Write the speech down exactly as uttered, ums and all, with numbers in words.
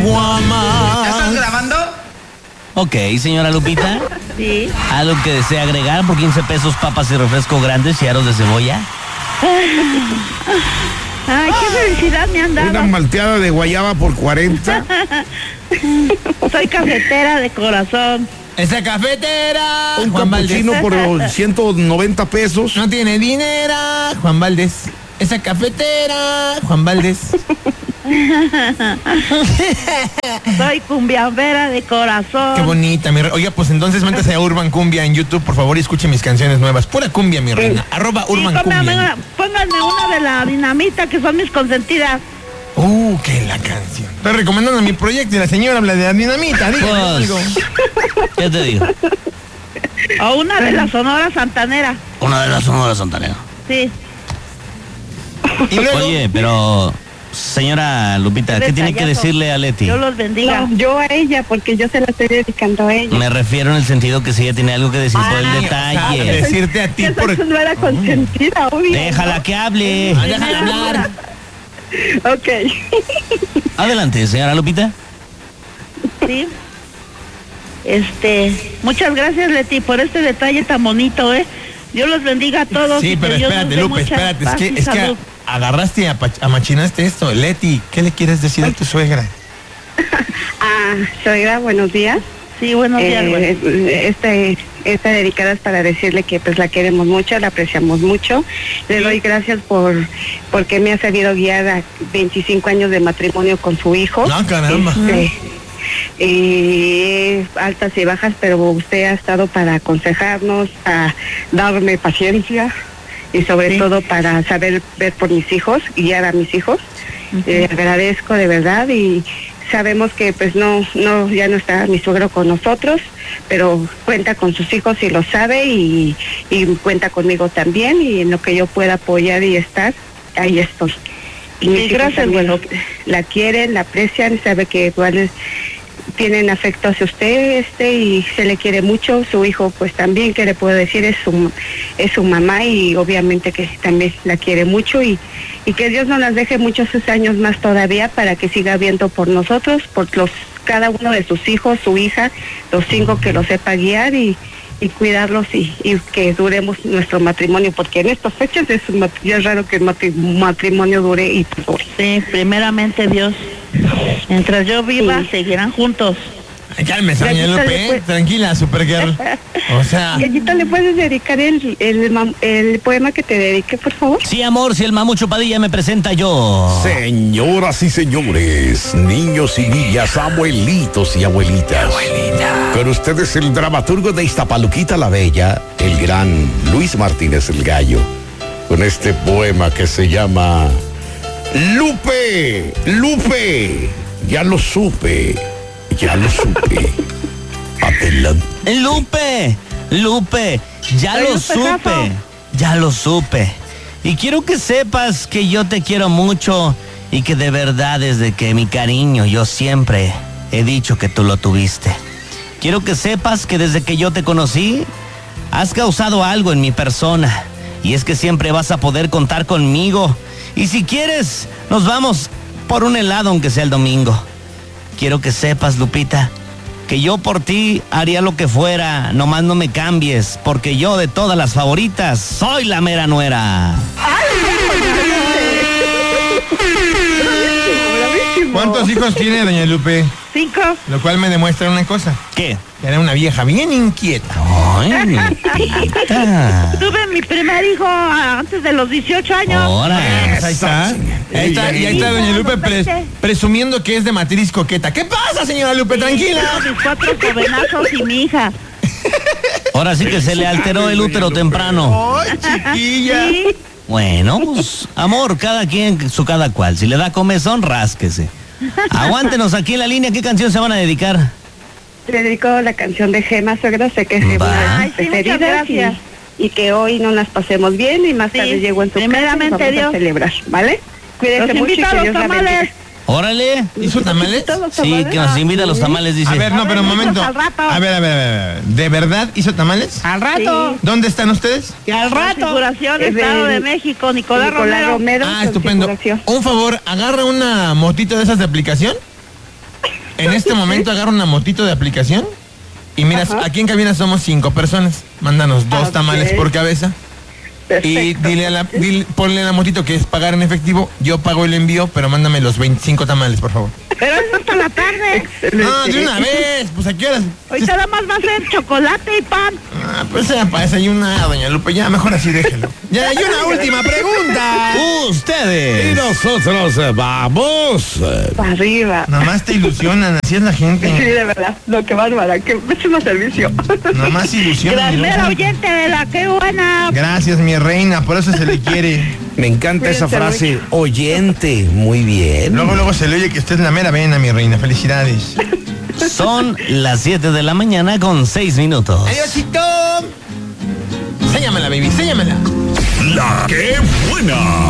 caguama. ¿Ya estás grabando? Ok, señora Lupita. Sí. ¿Algo que desea agregar por quince pesos, papas y refresco grandes y aros de cebolla? Ay, qué felicidad me han dado. Una malteada de guayaba por cuarenta. Soy cafetera de corazón. Esa cafetera. Un Juan Valdés. capuchino por ciento noventa pesos. No tiene dinero, Juan Valdés. Esa cafetera, Juan Valdés. Soy cumbiambera de corazón. Qué bonita, mi reina. Oiga, pues entonces métase a Urban Cumbia en YouTube, por favor, y escuche mis canciones nuevas. Pura cumbia, mi reina. Arroba Sí, Urban pónganme Cumbia. una, pónganme una de la Dinamita, que son mis consentidas. Uh, qué la canción. Estoy recomendando mi proyecto y la señora habla de la dinamita. Dígame Pues, algo. ¿Qué te digo? O una de la Sonora Santanera. Una de las sonoras Santanera. Sí. Y luego, Oye, pero... Señora Lupita, ¿qué tiene que Detallazo. decirle a Leti? Dios los bendiga. No, yo a ella, porque yo se la estoy dedicando a ella. Me refiero en el sentido que si ella tiene algo que decir por el o sea, detalle. decirte a ti Esa por... no era consentida, obvio. Déjala que hable. Ah, déjala hablar. Ok. Adelante, señora Lupita. Sí. Este, muchas gracias, Leti, por este detalle tan bonito, ¿eh? Dios los bendiga a todos. Sí, y que pero Dios nos espérate, dé Lupe, mucha espérate. Es paz que, y es que salud. agarraste y apa- amachinaste esto. Leti, ¿qué le quieres decir a tu suegra? Ah, suegra, buenos días. Sí, buenos días, güey. Eh, este, esta dedicada es para decirle que pues la queremos mucho, la apreciamos mucho. Le doy gracias por porque me ha sabido guiar a veinticinco años de matrimonio con su hijo. No, caramba. Este, eh, altas y bajas, pero usted ha estado para aconsejarnos, a darme paciencia y sobre Sí. todo para saber ver por mis hijos, guiar a mis hijos. Eh, agradezco de verdad y sabemos que pues no, no, ya no está mi suegro con nosotros, pero cuenta con sus hijos y lo sabe y, y cuenta conmigo también y en lo que yo pueda apoyar y estar, ahí estoy. Y mis Sí, hijos gracias, también bueno. lo- la quieren, la aprecian, sabe que igual es- tienen afecto hacia usted, este, y se le quiere mucho. Su hijo, pues también, ¿qué le puedo decir? Es su, es su mamá y obviamente que también la quiere mucho y, y que Dios nos las deje muchos años más todavía para que siga viendo por nosotros, por los cada uno de sus hijos, su hija, los cinco que los sepa guiar y, y cuidarlos y, y que duremos nuestro matrimonio, porque en estas fechas es, un mat- ya es raro que el matri- matrimonio dure y dure. Sí, primeramente Dios. Mientras yo viva, Sí. seguirán juntos. Ay, cálmese, doña Gallita, Lupe, le ¿eh? fue- Tranquila, Supergirl. O sea, Gallita, ¿le puedes dedicar el, el, mam- el poema que te dedique, por favor? Sí, amor, si el mamucho Padilla me presenta yo. Señoras y señores, niños y niñas, abuelitos y abuelitas. Con ustedes el dramaturgo de Iztapaluquita la Bella, el gran Luis Martínez el Gallo, con este poema que se llama Lupe, Lupe, ya lo supe, ya lo supe. Adelante. Lupe, Lupe, ya Soy lo Lupe supe, Jasso. ya lo supe. Y quiero que sepas que yo te quiero mucho y que de verdad desde que mi cariño yo siempre he dicho que tú lo tuviste. Quiero que sepas que desde que yo te conocí has causado algo en mi persona y es que siempre vas a poder contar conmigo. Y si quieres, nos vamos por un helado aunque sea el domingo. Quiero que sepas, Lupita, que yo por ti haría lo que fuera, nomás no me cambies, porque yo de todas las favoritas soy la mera nuera. ¿cuántos hijos tiene doña Lupe? Cinco. Lo cual me demuestra una cosa, ¿Qué? que era una vieja bien inquieta. Ay, Lupita. Tuve mi primer hijo antes de los dieciocho años. Ahora. Pues ahí está. Ahí está, y ahí está doña Lupe pres- presumiendo que es de matriz coqueta. ¿Qué pasa, señora Lupe? Tranquila. Tengo mis cuatro jovenazos y mi hija. Ahora sí que se le alteró el útero temprano. ¡Ay, chiquilla! Sí. Bueno, pues, amor, cada quien su cada cual. Si le da comezón, rásquese. Aguántenos aquí en la línea. ¿Qué canción se van a dedicar? Le dedico la canción de Gema, suegra, sé que es Va. una de Ay, sus sí, muchas preferidas gracias. y, y que hoy no las pasemos bien y más Sí, tarde llego en su casa y primeramente vamos Dios. a celebrar, ¿vale? Cuídense Los mucho y invito a que los Dios la bendiga. tamales. Órale. ¿Hizo tamales? Sí, que nos invita a los tamales, dice. A ver, no, A pero un ver, momento. al rato. A ver, a ver, a ver, a ver. ¿De verdad hizo tamales? Al rato. Sí. ¿Dónde están ustedes? Y al rato. Figuración, Es Estado del- de México, Nicolás, Nicolás Romero. Romero. Ah, con estupendo. figuración. Un favor, agarra una motito de esas de aplicación En este momento agarra una motito de aplicación y miras, Ajá. aquí en cabina somos cinco personas. Mándanos dos Ok. tamales por cabeza. Perfecto. Y dile a la, dile- ponle a la motito que es pagar en efectivo. Yo pago el envío, pero mándame los veinticinco tamales, por favor. Pero eso hasta la tarde. Excelente. Ah, de una vez. Pues a qué horas. Ahorita nada más va a ser chocolate y pan. Ah, pues sea para desayunar, doña Lupe. Ya, mejor así déjelo. Ya, y una última pregunta. Y Ustedes. nosotros eh, vamos. eh, Para arriba. Nomás te ilusionan, así es la Sí, gente. de verdad. No, qué bárbara. Qué pésimo servicio. Nomás ilusionan. y Primera no- oyente de la que buena. Gracias, mi reina, por eso se le quiere. Me encanta esa Cuídense frase, oyente. Muy bien. Luego, luego se le oye que usted es la mera vena, mi reina. Felicidades. Son las siete de la mañana con seis minutos. Adiósito. Séñamela, baby, séñamela. La que buena.